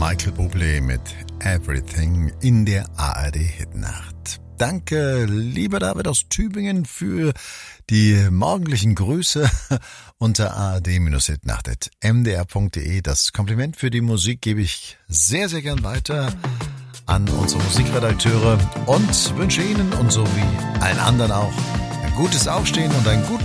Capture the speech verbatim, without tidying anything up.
Michael Bublé mit Everything in der A R D-Hitnacht. Danke, lieber David aus Tübingen, für die morgendlichen Grüße unter a r d hitnacht punkt m d r punkt d e. Das Kompliment für die Musik gebe ich sehr, sehr gern weiter an unsere Musikredakteure und wünsche Ihnen und so wie allen anderen auch ein gutes Aufstehen und einen guten